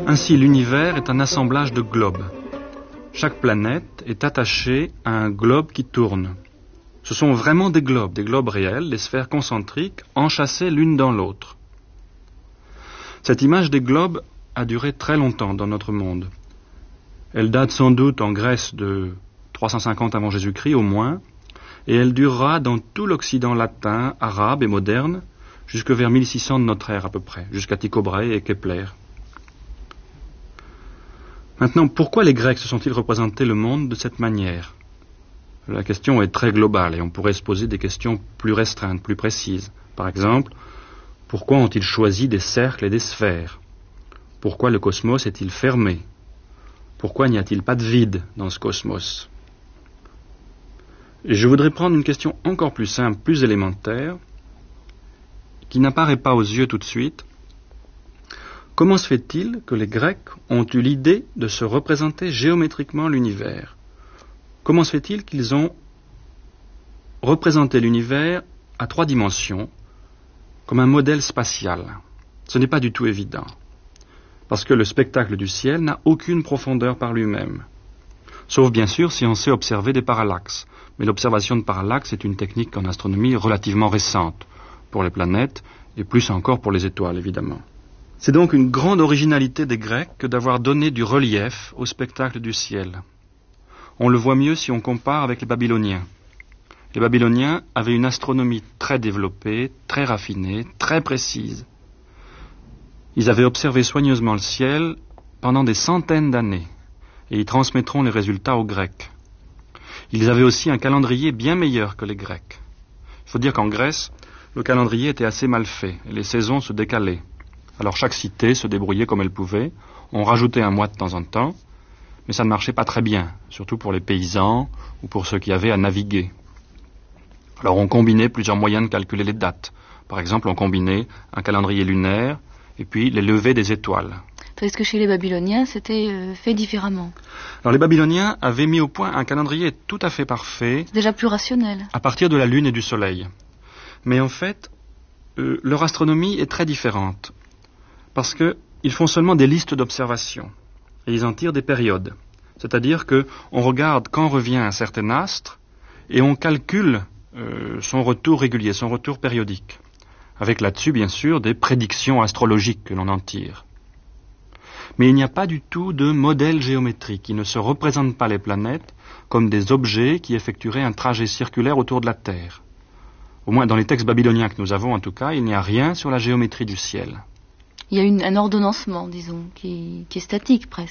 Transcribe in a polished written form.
Ainsi, l'univers est un assemblage de globes. Chaque planète est attachée à un globe qui tourne. Ce sont vraiment des globes réels, des sphères concentriques, enchâssées l'une dans l'autre. Cette image des globes a duré très longtemps dans notre monde. Elle date sans doute en Grèce de 350 avant Jésus-Christ au moins, et elle durera dans tout l'Occident latin, arabe et moderne, jusque vers 1600 de notre ère à peu près, jusqu'à Tycho Brahe et Kepler. Maintenant, pourquoi les Grecs se sont-ils représentés le monde de cette manière ? La question est très globale et on pourrait se poser des questions plus restreintes, plus précises. Par exemple, pourquoi ont-ils choisi des cercles et des sphères ? Pourquoi le cosmos est-il fermé ? Pourquoi n'y a-t-il pas de vide dans ce cosmos ? Et je voudrais prendre une question encore plus simple, plus élémentaire, qui n'apparaît pas aux yeux tout de suite. Comment se fait-il que les Grecs ont eu l'idée de se représenter géométriquement l'univers ? Comment se fait-il qu'ils ont représenté l'univers à 3 dimensions, comme un modèle spatial ? Ce n'est pas du tout évident, parce que le spectacle du ciel n'a aucune profondeur par lui-même, sauf bien sûr si on sait observer des parallaxes. Mais l'observation de parallaxes est une technique en astronomie relativement récente, pour les planètes, et plus encore pour les étoiles, évidemment. C'est donc une grande originalité des Grecs que d'avoir donné du relief au spectacle du ciel. On le voit mieux si on compare avec les Babyloniens. Les Babyloniens avaient une astronomie très développée, très raffinée, très précise. Ils avaient observé soigneusement le ciel pendant des centaines d'années, et ils transmettront les résultats aux Grecs. Ils avaient aussi un calendrier bien meilleur que les Grecs. Il faut dire qu'en Grèce, le calendrier était assez mal fait, et les saisons se décalaient. Alors chaque cité se débrouillait comme elle pouvait, on rajoutait un mois de temps en temps, mais ça ne marchait pas très bien, surtout pour les paysans ou pour ceux qui avaient à naviguer. Alors on combinait plusieurs moyens de calculer les dates. Par exemple, on combinait un calendrier lunaire et puis les levées des étoiles. Est-ce que chez les Babyloniens, c'était fait différemment ? Alors les Babyloniens avaient mis au point un calendrier tout à fait parfait. C'est déjà plus rationnel. À partir de la Lune et du Soleil. Mais en fait, leur astronomie est très différente. Parce qu'ils font seulement des listes d'observations. Et ils en tirent des périodes. C'est-à-dire qu'on regarde quand revient un certain astre et on calcule son retour régulier, son retour périodique. Avec là-dessus, bien sûr, des prédictions astrologiques que l'on en tire. Mais il n'y a pas du tout de modèle géométrique. Il ne se représente pas les planètes comme des objets qui effectueraient un trajet circulaire autour de la Terre. Au moins dans les textes babyloniens que nous avons, en tout cas, il n'y a rien sur la géométrie du ciel. Il y a un ordonnancement, disons, qui est statique presque.